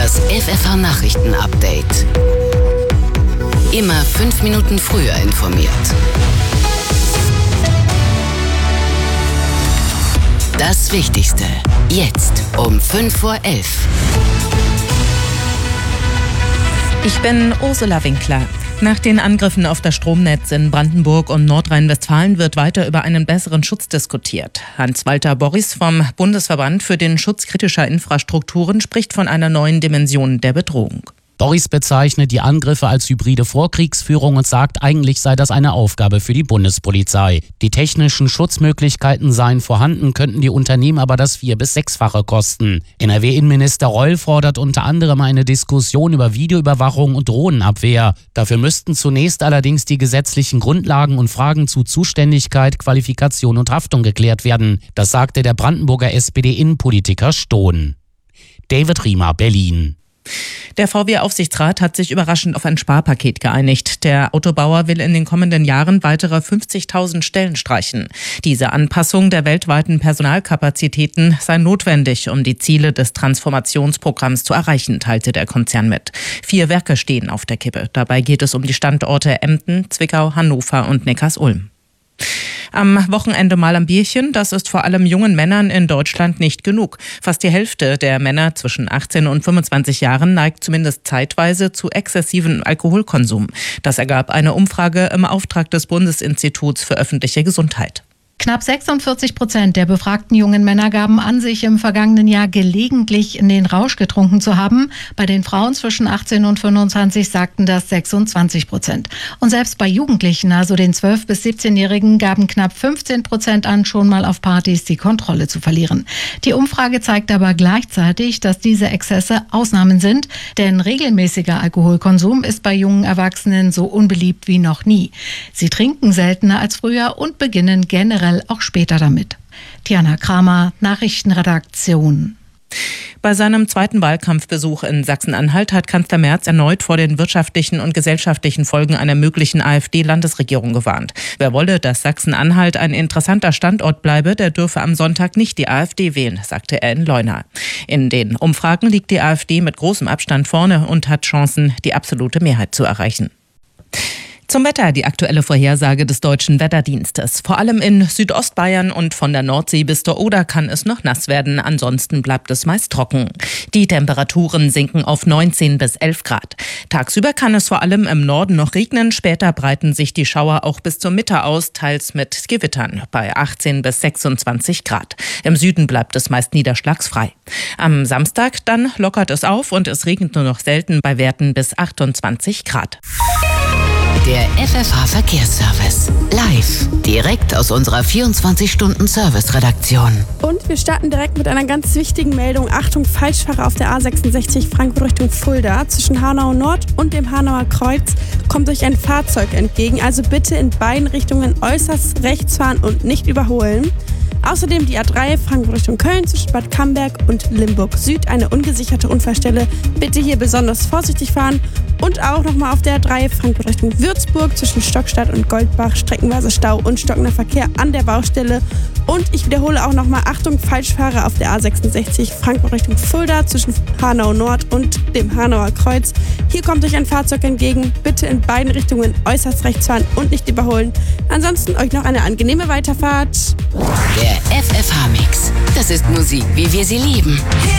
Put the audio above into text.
Das FFH-Nachrichten-Update. Immer 5 Minuten früher informiert. Das Wichtigste. Jetzt um 5:11 Uhr. Ich bin Ursula Winkler. Nach den Angriffen auf das Stromnetz in Brandenburg und Nordrhein-Westfalen wird weiter über einen besseren Schutz diskutiert. Hans-Walter Borries vom Bundesverband für den Schutz kritischer Infrastrukturen spricht von einer neuen Dimension der Bedrohung. Borries bezeichnet die Angriffe als hybride Vorkriegsführung und sagt, eigentlich sei das eine Aufgabe für die Bundespolizei. Die technischen Schutzmöglichkeiten seien vorhanden, könnten die Unternehmen aber das 4- bis 6-fache kosten. NRW-Innenminister Reul fordert unter anderem eine Diskussion über Videoüberwachung und Drohnenabwehr. Dafür müssten zunächst allerdings die gesetzlichen Grundlagen und Fragen zu Zuständigkeit, Qualifikation und Haftung geklärt werden. Das sagte der Brandenburger SPD-Innenpolitiker Stohn. David Riemer, Berlin. Der VW-Aufsichtsrat hat sich überraschend auf ein Sparpaket geeinigt. Der Autobauer will in den kommenden Jahren weitere 50.000 Stellen streichen. Diese Anpassung der weltweiten Personalkapazitäten sei notwendig, um die Ziele des Transformationsprogramms zu erreichen, teilte der Konzern mit. 4 Werke stehen auf der Kippe. Dabei geht es um die Standorte Emden, Zwickau, Hannover und Neckarsulm. Am Wochenende mal ein Bierchen, das ist vor allem jungen Männern in Deutschland nicht genug. Fast die Hälfte der Männer zwischen 18 und 25 Jahren neigt zumindest zeitweise zu exzessivem Alkoholkonsum. Das ergab eine Umfrage im Auftrag des Bundesinstituts für öffentliche Gesundheit. Knapp 46% der befragten jungen Männer gaben an, sich im vergangenen Jahr gelegentlich in den Rausch getrunken zu haben. Bei den Frauen zwischen 18 und 25 sagten das 26%. Und selbst bei Jugendlichen, also den 12- bis 17-Jährigen, gaben knapp 15% an, schon mal auf Partys die Kontrolle zu verlieren. Die Umfrage zeigt aber gleichzeitig, dass diese Exzesse Ausnahmen sind, denn regelmäßiger Alkoholkonsum ist bei jungen Erwachsenen so unbeliebt wie noch nie. Sie trinken seltener als früher und beginnen generell auch später damit. Tiana Kramer, Nachrichtenredaktion. Bei seinem zweiten Wahlkampfbesuch in Sachsen-Anhalt hat Kanzler Merz erneut vor den wirtschaftlichen und gesellschaftlichen Folgen einer möglichen AfD-Landesregierung gewarnt. Wer wolle, dass Sachsen-Anhalt ein interessanter Standort bleibe, der dürfe am Sonntag nicht die AfD wählen, sagte er in Leuna. In den Umfragen liegt die AfD mit großem Abstand vorne und hat Chancen, die absolute Mehrheit zu erreichen. Zum Wetter die aktuelle Vorhersage des Deutschen Wetterdienstes. Vor allem in Südostbayern und von der Nordsee bis zur Oder kann es noch nass werden. Ansonsten bleibt es meist trocken. Die Temperaturen sinken auf 19 bis 11 Grad. Tagsüber kann es vor allem im Norden noch regnen. Später breiten sich die Schauer auch bis zur Mitte aus, teils mit Gewittern bei 18 bis 26 Grad. Im Süden bleibt es meist niederschlagsfrei. Am Samstag dann lockert es auf und es regnet nur noch selten bei Werten bis 28 Grad. Der FFH-Verkehrsservice. Live. Direkt aus unserer 24-Stunden-Service-Redaktion. Und wir starten direkt mit einer ganz wichtigen Meldung. Achtung, Falschfahrer auf der A66 Frankfurt Richtung Fulda. Zwischen Hanau Nord und dem Hanauer Kreuz kommt euch ein Fahrzeug entgegen. Also bitte in beiden Richtungen äußerst rechts fahren und nicht überholen. Außerdem die A3 Frankfurt Richtung Köln zwischen Bad Camberg und Limburg Süd, eine ungesicherte Unfallstelle. Bitte hier besonders vorsichtig fahren. Und auch nochmal auf der A3 Frankfurt Richtung Würzburg zwischen Stockstadt und Goldbach, streckenweise Stau und stockender Verkehr an der Baustelle. Und ich wiederhole auch nochmal, Achtung, Falschfahrer auf der A66 Frankfurt Richtung Fulda zwischen Hanau Nord und dem Hanauer Kreuz. Hier kommt euch ein Fahrzeug entgegen. Bitte in beiden Richtungen äußerst rechts fahren und nicht überholen. Ansonsten euch noch eine angenehme Weiterfahrt. Der FFH-Mix. Das ist Musik, wie wir sie lieben.